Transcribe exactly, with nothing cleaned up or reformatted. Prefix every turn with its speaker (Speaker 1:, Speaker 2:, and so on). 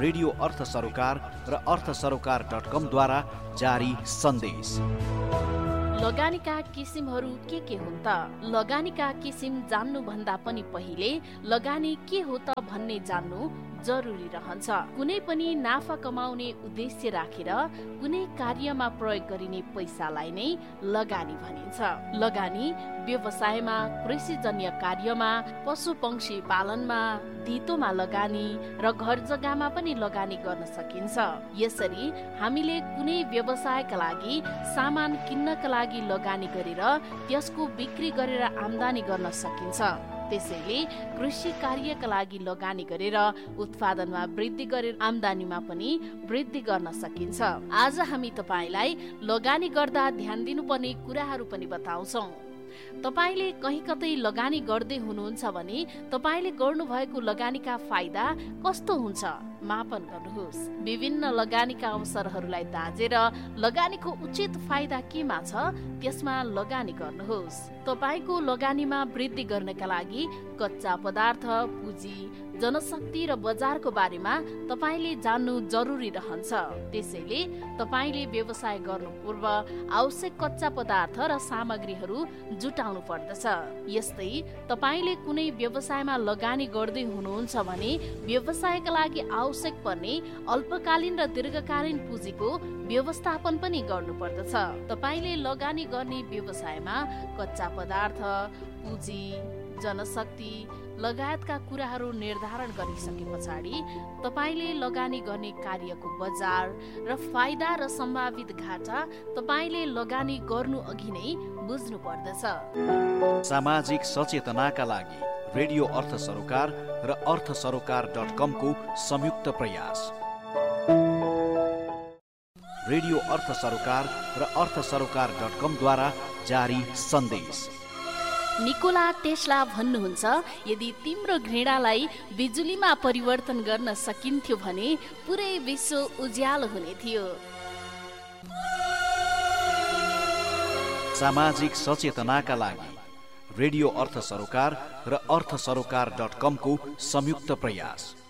Speaker 1: Radio अर्थ सरोकार र अर्थ सरोकार डट कम द्वारा जारी सन्देश।
Speaker 2: लगानीका किसिमहरू के के हुन् त? लगानीका किसिम जान्नुभन्दा पनि पहिले लगानी के हो त भन्ने जान्नु जरुरी रहन्छ। कुनै पनि नाफा कमाउने उद्देश्य राखेर कुनै कार्यमा प्रयोग गरिने पैसालाई नै लगानी भनिन्छ। लगानी व्यवसायमा, कृषिजन्य कार्यमा, पशु पंक्षी पालनमा, धितोमा लगानी र घर जग्गामा पनि लगानी गर्न सकिन्छ। यसरी हामीले कुनै व्यवसायका लागि सामान किन्नका लागि लगानी गरेर त्यसको बिक्री गरेर आम्दानी गर्न सकिन्छ। त्यसैले कृषि कार्यका लागि लगानी गरेर उत्पादनमा वृद्धि गरेर आम्दानीमा पनि वृद्धि गर्न सकिन्छ। आज हामी तपाईलाई लगानी गर्दा ध्यान दिनुपर्ने कुराहरू पनि बताउँछौँ। तपाईले कहीँ कतै लगानी गर्दै हुनुहुन्छ भने तपाईले गर्नुभएको लगानीका फाइदा कस्तो हुन्छ मापन गर्नुहोस्। विभिन्न लगानीका अवसरहरूलाई दाजेर लगानीको उचित फाइदा केमा छ त्यसमा लगानी गर्नुहोस्। तपाईको लगानीमा वृद्धि गर्नका लागि कच्चा पदार्थ, पुँजी, जनशक्ति र बजारको बारेमा तपाईले जान्नु जरुरी रहन्छ। त्यसैले तपाईले व्यवसाय गर्नु पूर्व आवश्यक कच्चा पदार्थ र सामग्रीहरू जुटाउनु पर्दछ। यस्तै तपाईले कुनै व्यवसायमा लगानी गर्दै हुनुहुन्छ भने व्यवसायका लागि आवश्यक पर्ने अल्पकालीन र दीर्घकालीन पुँजीको व्यवस्थापन पनि गर्नुपर्दछ। तपाईले लगानी गर्ने व्यवसायमा कच्चा पदार्थ, पुँजी, जनशक्ति लगायतका कुराहरू निर्धारण गरिसके पछाडि तपाईले लगानी गर्ने कार्यको बजार र फाइदा र सम्भावित घाटा तपाईले लगानी गर्नु अघि नै बुझ्नु पर्दछ।
Speaker 1: सामाजिक सचेतनाका लागि रेडियो अर्थ सरोकार र अर्थ सरोकार डट कम को संयुक्त प्रयास। रेडियो अर्थ सरोकार र अर्थ सरोकार डट कम द्वारा जारी सन्देश।
Speaker 2: निकोला टेस्ला भन्नुहुन्छ, यदि तिम्रो घृणालाई बिजुलीमा परिवर्तन गर्न सकिन्थ्यो भने पुरै विश्व उज्यालो हुने थियो।
Speaker 1: सामाजिक सचेतनाका लागि रेडियो अर्थ सरोकार र अर्थ सरोकार डट कम को संयुक्त प्रयास।